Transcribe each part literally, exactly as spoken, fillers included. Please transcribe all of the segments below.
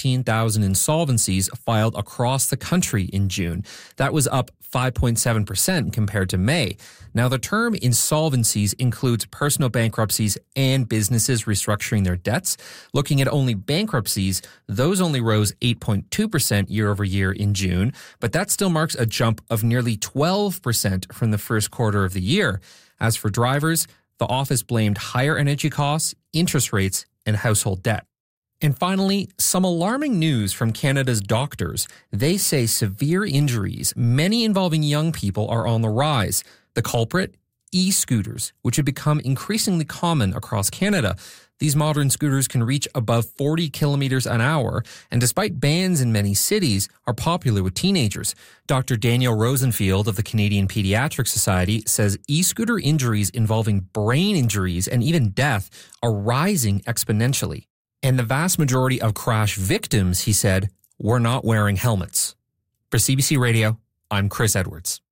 sixteen thousand insolvencies filed across the country in June. That was up five point seven percent compared to May. Now, the term insolvencies includes personal bankruptcies and businesses restructuring their debts. Looking at only bankruptcies, those only rose eight point two percent year over year in June, but that still marks a jump of nearly twelve percent from the first quarter of the year. As for drivers, the office blamed higher energy costs, interest rates, and household debt. And finally, some alarming news from Canada's doctors. They say severe injuries, many involving young people, are on the rise. The culprit? E-scooters, which have become increasingly common across Canada. These modern scooters can reach above forty kilometers an hour, and despite bans in many cities, are popular with teenagers. Doctor Daniel Rosenfield of the Canadian Pediatric Society says e-scooter injuries involving brain injuries and even death are rising exponentially. And the vast majority of crash victims, he said, were not wearing helmets. For C B C Radio, I'm Chris Edwards.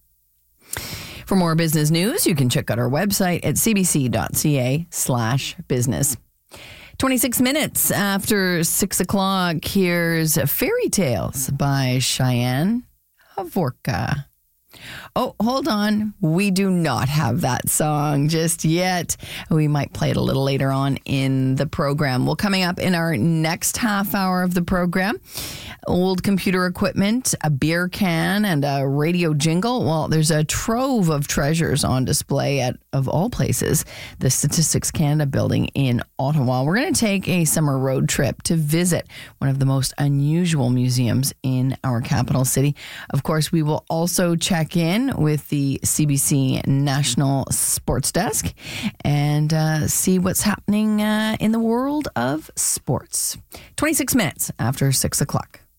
For more business news, you can check out our website at cbc.ca slash business. twenty-six minutes after six o'clock, here's Fairy Tales by Cheyenne Havorka. Oh, hold on. We do not have that song just yet. We might play it a little later on in the program. Well, coming up in our next half hour of the program, old computer equipment, a beer can, and a radio jingle. Well, there's a trove of treasures on display at, of all places, the Statistics Canada building in Ottawa. We're going to take a summer road trip to visit one of the most unusual museums in our capital city. Of course, we will also check in with the C B C National Sports Desk and uh, see what's happening uh, in the world of sports. twenty-six minutes after six o'clock.